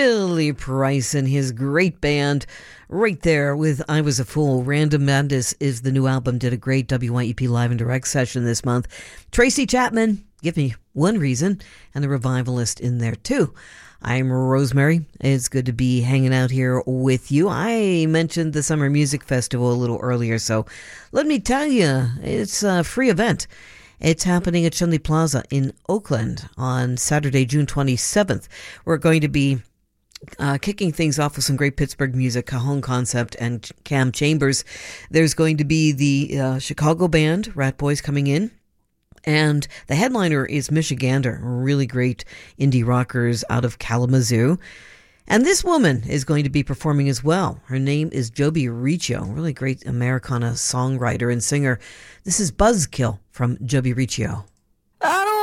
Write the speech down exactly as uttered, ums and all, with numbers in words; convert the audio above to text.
Billy Price and his great band right there with I Was a Fool. Random Madness is the new album. Did a great W Y E P Live and Direct session this month. Tracy Chapman, Give Me One Reason, and the Revivalist in there too. I'm Rosemary. It's good to be hanging out here with you. I mentioned the Summer Music Festival a little earlier, so let me tell you, it's a free event. It's happening at Shenley Plaza in Oakland on Saturday, June twenty-seventh. We're going to be uh, kicking things off with some great Pittsburgh music, Cajon Concept and Cam Chambers. There's going to be the uh, Chicago band, Rat Boys, coming in. And the headliner is Michigander, really great indie rockers out of Kalamazoo. And this woman is going to be performing as well. Her name is Joby Riccio, really great Americana songwriter and singer. This is Buzzkill from Joby Riccio.